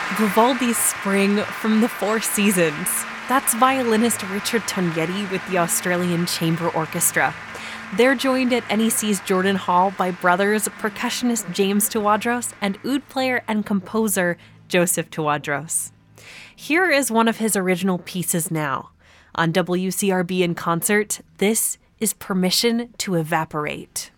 Vivaldi's Spring from the Four Seasons. That's violinist Richard Tognetti with the Australian Chamber Orchestra. They're joined at NEC's Jordan Hall by brothers percussionist James Tawadros and oud player and composer Joseph Tawadros. Here is one of his original pieces now. On WCRB in concert, this is Permission to Evaporate.